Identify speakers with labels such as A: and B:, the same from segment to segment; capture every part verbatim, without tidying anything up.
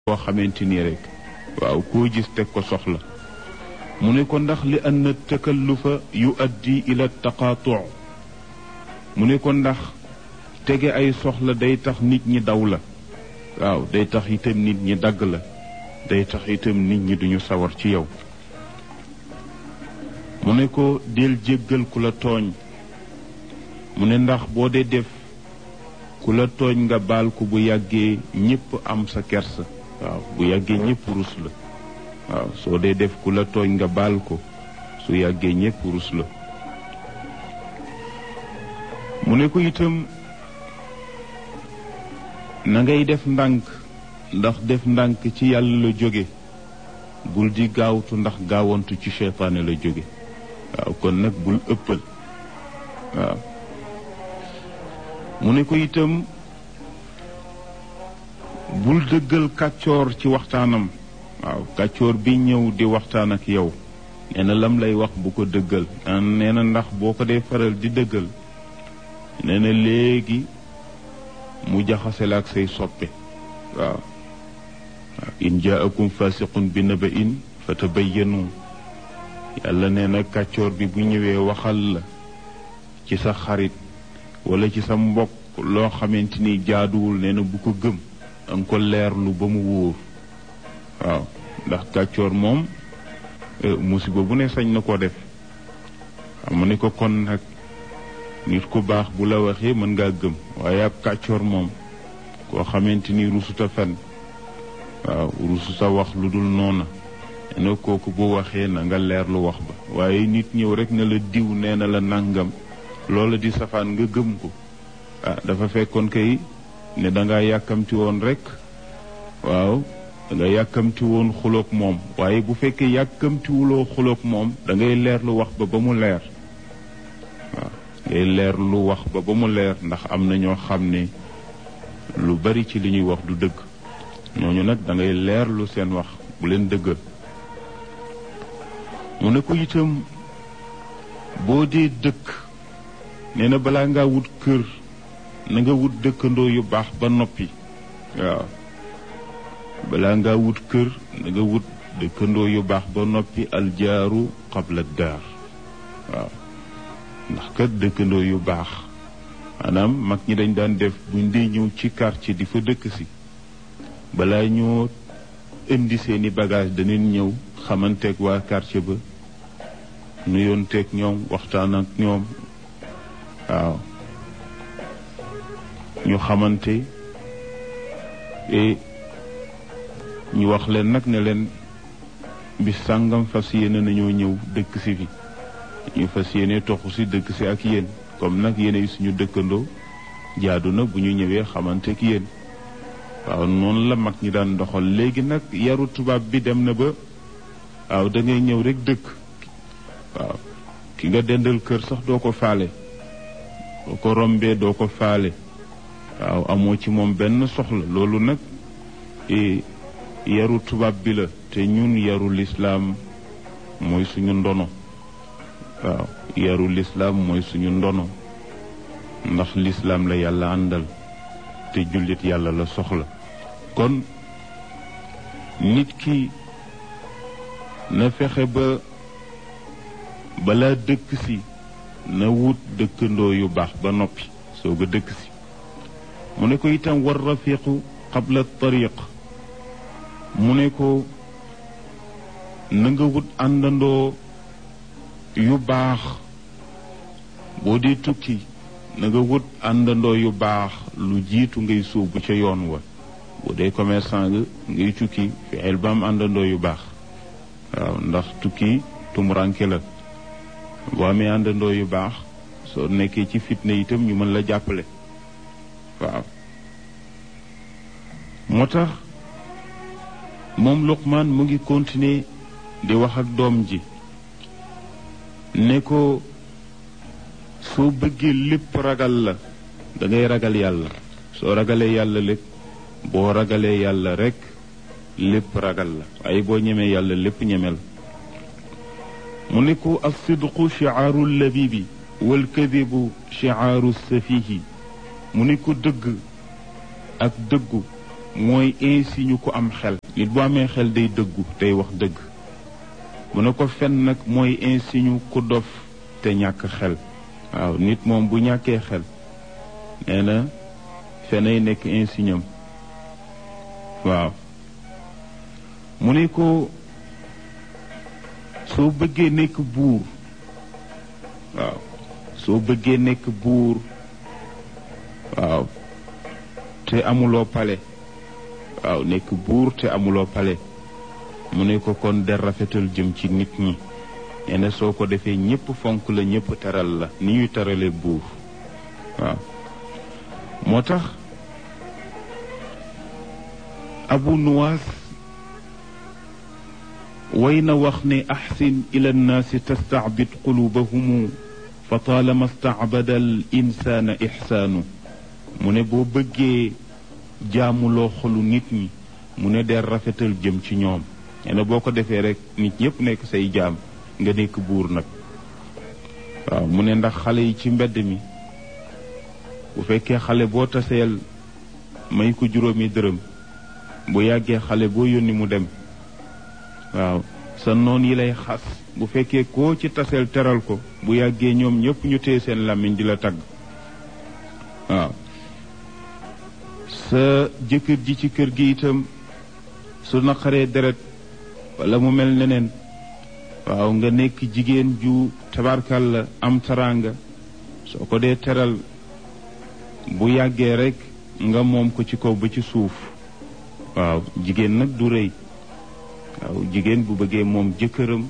A: koo xamante ni rek waaw koo gis teg ko soxla mu ne ko ndax li anna takallufa yuaddi ila taqaatu mu ne ko ndax tege ay soxla day tax nit ñi daw la waaw day tax itam nit ñi dagg la day tax itam nit ñi duñu sawar ci yow mu ne ko del jéggal ku la tooñ mu ne ndax boo dee def ku la tooñ nga baal ko bu yàggee ñépp am sa kersa waaw bu yàggee ñépp rus la waaw soo dee def ku la tooñ nga baal ko su yàggee ñépp rus la mu ne ko itam na ngay def ndànk ndax def ndànk ci yàlla la jóge bul di gaawtu ndax gaawantu ci seytaane la jóge waaw kon nag bul ëppal waaw mu ne ko itam bul dëggal kàccoor ci waxtaanam waaw kàccoor bi ñëw di waxtaan ak yow nee na lam lay wax bu ko dëggal nee na ndax boo ko dee faral di dëggal nee na léegi mu jaxase la ak say soppe waaw waaw in jaakum fasiqun bi naba'in fatabayyanu yàlla nee na kàccoor bi bu ñëwee waxal la ci sa xarit wala ci sa mbokk loo xamante ni jaaduwul nee na bu ko gëm danga ko leerlu ba mu wóor waaw ndax kàccoor moom musiba bu ne sañ na koo def xam mu ne ko kon nag nit ku baax bu la waxee mën ngaa gëm waaye ab kàccoor moom koo xamante ni rusuta fen waaw rusuta wax lu dul noona nee na kooku bu waxee na nga leerlu wax ba waaye nit ñëw rek ne la diw nee na la nàngam loola di safaan nga gëm ko ah dafa fekkoon kay ne dangaa yàkkamti woon rek waaw danga yàkkamti woon xuloog moom waaye bu fekkee yàkkamtiwuloo xuloog moom dangay leerlu wax ba ba mu leer waaw ngay leerlu wax ba ba mu leer ndax am na ñoo xam ne lu bari ci li ñuy wax du dëgg ñooñu nag dangay leerlu seen wax bu leen dëggal mu ne ko itam boo dee dëkk nee na balaa ngaa wut kër na nga wut dëkkandoo yu baax ba noppi waaw balaa ngaa wut kër na nga wut dëkkandoo yu baax ba noppi aljaaru qabla daar waaw ndax kat dëkkandoo yu baax maanaam mag ñi dañ daan def buñ dee ñëw ci quartier di fa dëkk si balaa ñoo indi seeni bagage danañ ñëw xamanteeg waa quartier ba nuyoonteeg ñoom waxtaan ak ñoom waaw ñu xamante et ñu wax leen nag ne leen bis sàngam fas yéene nañoo ñëw dëkk si fi ñu fas yéene toxu si dëkk si ak yéen comme nag yéene suñu dëkkandoo jaadu na bu ñu ñëwee xamante ak yéen waaw noonu la mag ñi daan doxal léegi nag yaru tubaab bi dem na ba waaw da ngay ñëw rek dëkk waaw ki nga dendal kër sax doo ko faale doo ko rombee doo ko faale waaw amoo ci moom benn soxla loolu nag yaru tubaab bi la te ñun yaru lislaam mooy suñu ndono waaw yaru lislaam mooy suñu ndono ndax lislaam la yàlla àndal te jullit yàlla la soxla kon nit ki na fexe ba balaa dëkk si na wut dëkkandoo yu baax ba noppi soog a dëkk si mu ne ko itam war rafiqu qabla tariq mu ne ko na nga wut àndandoo yu baax boo dee tukki na nga wut àndandoo yu baax lu jiitu ngay sóobu ca yoon wa boo dee commerçant nga ngay tukki fexeel ba am àndandoo yu baax waaw ndax tukki tumuranke la boo amee àndandoo yu baax soo nekkee ci fitna itam ñu mën la jàppale waaw moo tax moom Luqmaan mu ngi continuer di wax ak doom ji ne ko soo bëggee lépp ragal la da ngay ragal yàlla soo ragalee yàlla lépp boo ragalee yàlla rekk lépp ragal la waaye boo ñemee yàlla lépp ñemel mu ne ko as-sidqu shi'aaru labibi wal kadibu shi'aaru safihi mu ne ko dëgg ak dëggu mooy insigne ko am xel. nit bu amee xel day dëggu day wax dëgg. mu ne ko fen nag mooy insigne ku dof te ñàkk xel. waaw nit moom bu ñàkkee xel nee na fenay nekk insigne am. waaw mu ne ko soo bëggee nekk buur waaw soo bëggee nekk buur waaw te amuloo pale waaw nekk buur te amuloo pale mu ne ko kon der rafetal jëm ci nit ñi nee na soo ko defee ñépp fonk la ñépp teral la ni ñuy terale buur waaw moo tax Abu Nuwaas way na wax ne axsin ila nnaasi tastaabid qulubahumu fa taalama staabada al insaana ixsaanu mu ne boo bëggee jaamuloo xolu nit ñi mu ne der rafetal jëm ci ñoom nee na boo ko defee rek nit ñépp nekk say jaam nga nekk buur nag waaw mu ne ndax xale yi ci mbedd mi bu fekkee xale boo taseel may ko juróomi dërëm bu yàggee xale boo yónni mu dem waaw sa noon yi lay xas bu fekkee koo ci taseel teral ko bu yàggee ñoom ñëpp ñu téye seen làmmiñ di la tagg waaw sa jëkkër ji ci kër gi itam su naqaree deret wala mu mel neneen waaw nga nekk jigéen ju tabarkal la am taraanga soo ko dee teral bu yàggee rek nga moom ko ci kaw ba ci suuf waaw jigéen nag du rëy waaw jigéen bu bëggee moom jëkkëram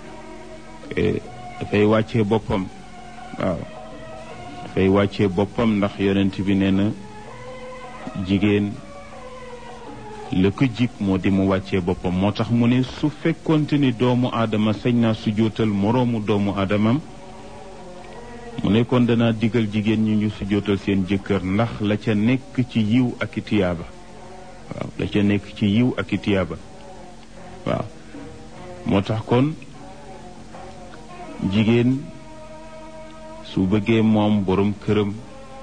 A: dafay wàccee boppam waaw dafay wàccee boppam ndax yonent bi nee na jigéen la ko jig moo di mu wàccee boppam moo tax mu ne su fekkonte ni doomu aadama sañ naa sujjóotal moroomu doomu aadamam mu ne kon danaa digal jigéen ñi ñu sujjóotal seen jëkkër ndax la ca nekk ci yiw ak i tiyaaba waaw la ca nekk ci yiw ak i tiyaaba waaw moo tax kon jigéen su bëggee moom borom këram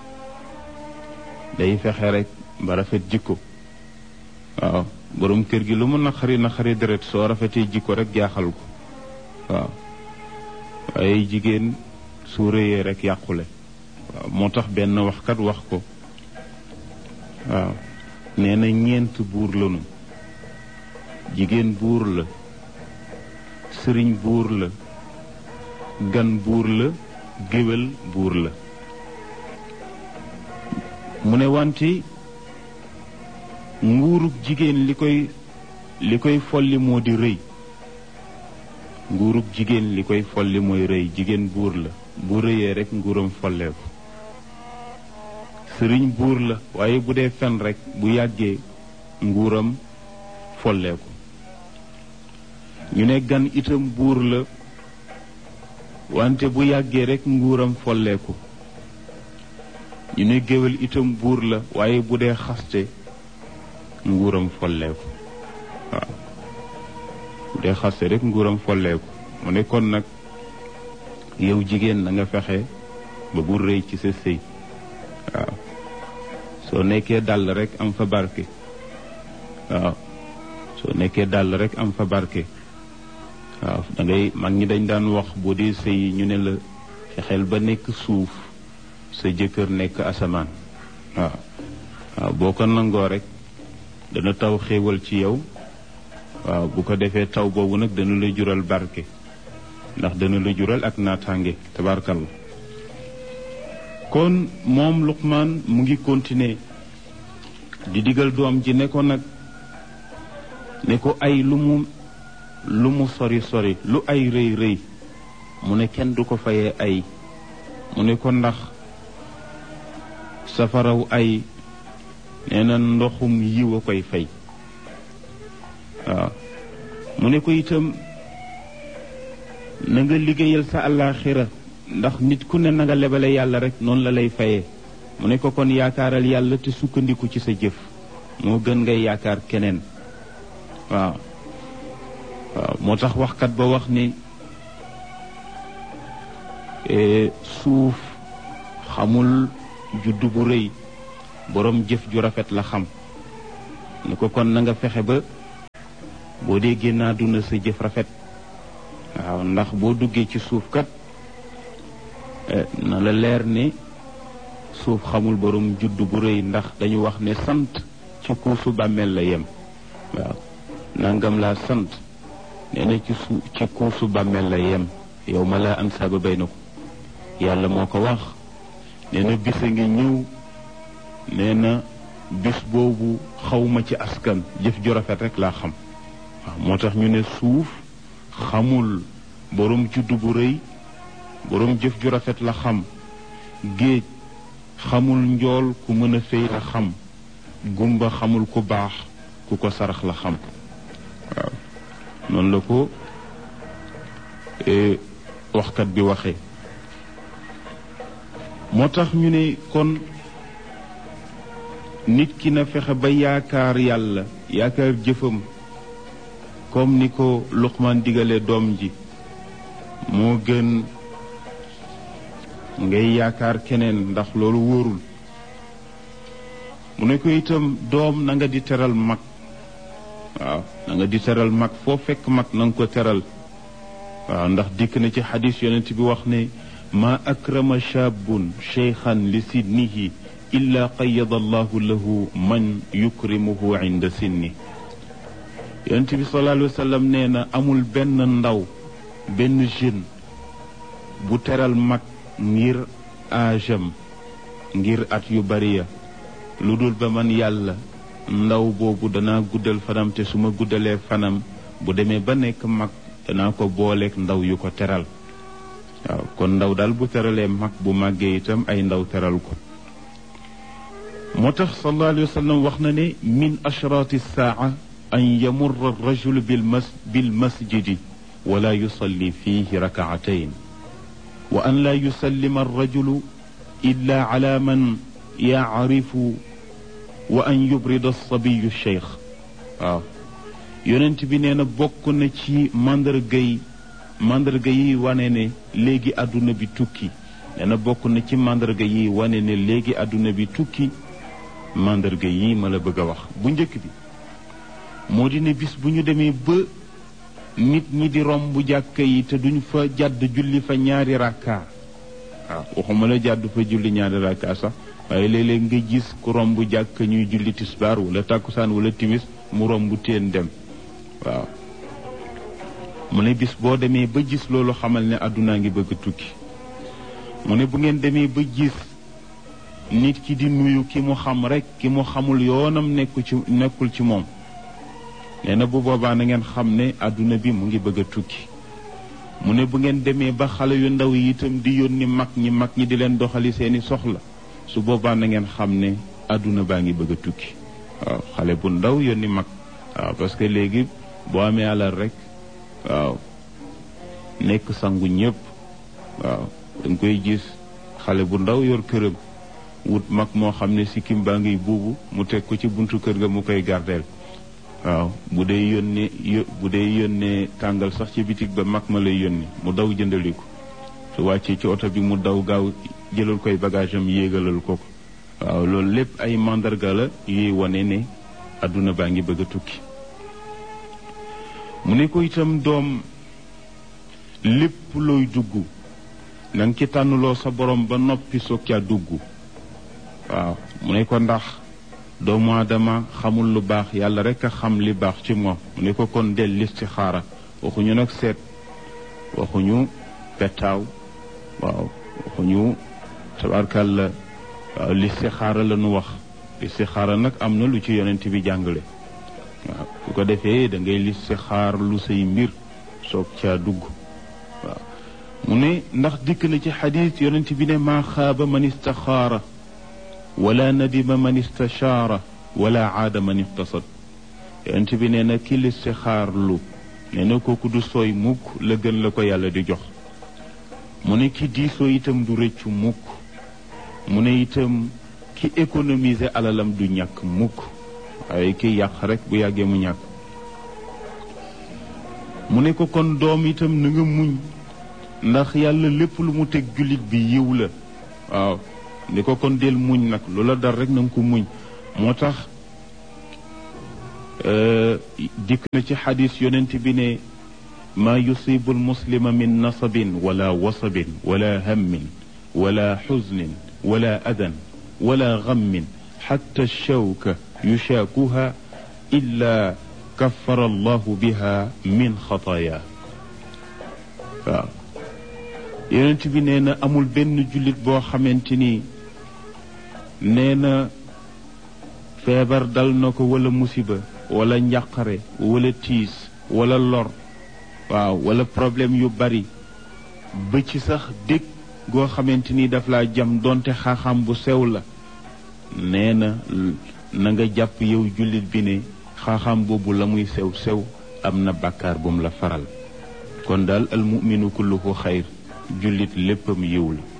A: day fexe rek ba rafet jikko waaw borom kër gi lu mu naqari naqari deret soo rafetee jikko rek jaaxal ko waaw waaye jigéen su réyee rek yàqule waaw moo tax benn waxkat wax ko waaw nee na ñeent buur lanu jigéen buur la sëriñ buur la gan buur la géwél buur la mu ne wante nguurug jigéen li koy li koy folli moo di rëy nguurug jigéen li koy folli mooy rëy jigéen buur la bu rëyee rek nguuram folleeku sëriñ buur la waaye bu dee fen rek bu yàggee nguuram folleeku ñu ne gan itam buur la wante bu yàggee rek nguuram folleeku ñu ne géwél itam buur la waaye bu dee xaste nguuram folleeku waaw bu dee xaste rek nguuram folleeku mu ne kon nag yow jigéen na nga fexe ba bu rëy ci sa sëy waaw soo nekkee dàll rek am fa barke waaw soo nekkee dàll rek am fa barke waaw da ngay mag ñi dañ daan wax boo dee sëy ñu ne la fexeel ba nekk suuf sa jëkkër nekk asamaan waaw waaw boo ko nangoo rek dana taw xéewal ci yow waaw bu ko defee taw boobu nag dana la jural barke ndax dana la jural ak naataange tabarkalla kon moom Luqmaan mu ngi continuer di digal doom ji ne ko nag ne ko ay lu mu lu mu sori sori lu ay rëy rëy mu ne kenn du ko fayee ay mu ne ko ndax safaraw ay nee na ndoxum yiw a koy fay waaw mu ne ko itam na nga liggéeyal sa àllaaxira ndax nit ku ne na nga lebale yàlla rek noonu la lay fayee mu ne ko kon yaakaaral yàlla te sukkandiku ci sa jëf moo gën ngay yaakaar keneen waaw waaw moo tax waxkat ba wax ni suuf xamul juddu bu rëy boroom jëf ju rafet la xam ni ko kon na nga fexe ba boo dee génn àdduna sa jëf rafet waaw ndax boo duggee ci suuf kat na la leer ne suuf xamul borom juddu bu rëy ndax dañu wax ne sant ci kuusu bàmmeel la yem waaw nangam laa sant nee na ci su ci kuusu bàmmeel la yem yow ma laa ansaaba baynakum yàlla moo ko wax nee na bis a ngi ñëw nee na bis boobu xawma ci askan jëf ju rafet rek laa xam waaw moo tax ñu ne suuf xamul borom juddu bu rëy borom jëf ju rafet la xam géej xamul njool ku mën a fay la xam gumba xamul ku baax ku ko sarax la xam waaw noonu la ko waxkat bi waxee moo tax ñu ne kon nit ki na fexe ba yaakaar yàlla yaakaar jëfam comme ni ko Luqmaan digale doom ji moo gën ngay yaakaar keneen ndax loolu wóorul mu ne ko itam doom na nga di teral mag waaw na nga di teral mag foo fekk mag na nga ko teral waaw ndax dikk na ci xadis yonent bi wax ne ma akrama shaabun cheykhan li sinnihi illa qayyada allahu lahu man yukrimuhu inda sinni yonent bi sallallahu alayhi wa sallam nee na amul benn ndaw benn jeune bu teral mag ngir aajam ngir at yu bari ya lu dul ba man yàlla ndaw boobu danaa guddal fanam te su ma guddalee fanam bu demee ba nekk mag danaa ko booleeg ndaw yu ko teral waaw kon ndaw daal bu teralee mag bu màggee itam ay ndaw teral ko moo tax sallallahu alayhi wa sallam wax na ne min ashraati saa an yamurra rajul bil mas bil masjidi wala yusalli fihi rakaatayn wa an laa yusallima arrajulu illa ala man yaarifu wa an yubrida alsabiyu cheikh waaw yonent bi nee na bokk na ci mandarga yi mandarga yi wane ne léegi àdduna bi tukki nee na bokk na ci mandarga yi wane ne léegi àdduna bi tukki mandarga yi ma la bëgg a wax bu njëkk bi moo di ne bis bu ñu demee ba nit ñi di romb jàkka yi te duñ fa jàdd julli fa ñaari rakka waaw waxuma la jàdd fa julli ñaari rakka sax waaye léeg-léeg nga gis ku romb jàkka ñuy julli tisbaar wala tàkkusaan wala timis mu romb teen dem waaw mu ne bis boo demee ba gis loolu xamal ne àddunaa ngi bëgg a tukki mu ne bu ngeen demee ba gis nit ki di nuyu ki mu xam rek ki mu xamul yoonam nekku ci nekkul ci moom nee na bu boobaa na ngeen xam ne àdduna bi mu ngi bëgg a tukki mu ne bu ngeen demee ba xale yu ndaw yi itam di yónni mag ñi mag ñi di leen doxali seeni soxla su boobaa na ngeen xam ne àdduna baa ngi bëgg a tukki waaw xale bu ndaw yónni mag waaw parce que léegi boo amee alal rek waaw nekk sangu ñëpp waaw da nga koy gis xale bu ndaw yor këram wut mag moo xam ne sikkim baa ngiy buubu mu teg ko ci buntu kër ga mu koy gardeel waaw bu dee yónnee bu dee yónnee tàngal sax ci bitig ba mag ma lay yónni mu daw jëndali ko su wàccee ci oto bi mu daw gaaw jëlal koy bagage am yéegalal ko ko waaw loolu lépp ay mandarga la yuy wane ne àdduna baa ngi bëgg a tukki mu ne ko itam doom lépp looy dugg na nga ci tànnuloo sa borom ba noppi soog caa dugg waaw mu ne ko ndax doomu aadama xamul lu baax yàlla rek a xam li baax ci moom mu ne ko kon del listixaara waxuñu nag seet waxuñu pettaaw waaw waxuñu tabarkàlla waaw listixaara la nu wax listixaara nag am na lu ci yonent bi jàngale waaw su ko defee da ngay listixaar lu say mbir soog caa dugg waaw mu ne ndax dikk na ci xadiis yonent bi ne maa xaaba man istaxaara wala nadima man istachaara wala aada man iqtasad yonent bi nee na ki listixaar lu nee na kooku du sooy mukk la gën la ko yàlla di jox mu ne ki diisoo itam du rëccu mukk mu ne itam ki économiser alalam du ñàkk mukk waaye ki yàq rek bu yàggee mu ñàkk mu ne ko kon doom itam na nga muñ ndax yàlla lépp lu mu teg jullit bi yiw la waaw ni ko kon del muñ nag loola dal rek na nga ko muñ moo tax dikk na ci xadis yonent bi ne maa yusibu almuslima min nasabin wala wasabin wala hammin wala xuznin wala adan wala gammin xatta shawka yushaakuha illa kaffara allahu biha min xataaya waaw yonent bi nee na amul benn jullit boo xamante ni nee na feebar dal na ko wala musiba wala njàqare wala tiis wala lor waaw wala problème yu bari ba ci sax dégg goo xamante ni daf laa jam donte xaaxam bu sew la nee na na nga jàpp yow jullit bi ne xaaxam boobu la muy sew sew am na bàkkaar bu mu la faral kon daal al muminu kulluhu xayr jullit léppam yiw la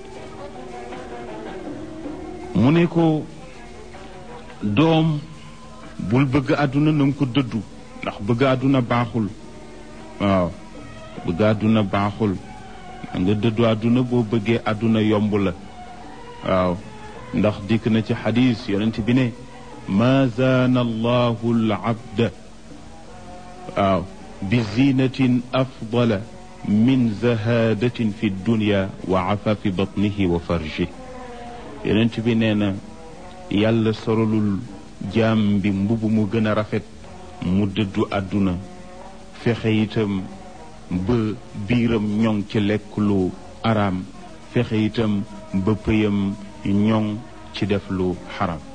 A: mu ne ko doom bul bëgg àdduna na nga ko dëddu ndax bëgg àdduna baaxul waaw bëgg àdduna baaxul nga dëddu àdduna boo bëggee àdduna yomb la waaw ndax dikk na ci xadis yonent bi ne ma zaana allahu al abda waaw bi zinatin afdala min zahadatin fi dunya wa afafi batnihi wa farji yonent bi nee na yàlla sorolul jaam bi mbubb mu gën a rafet mu dëddu àdduna fexe itam ba biiram ñoŋ ci lekk lu araam fexe itam ba pëyam ñoŋ ci def lu xaram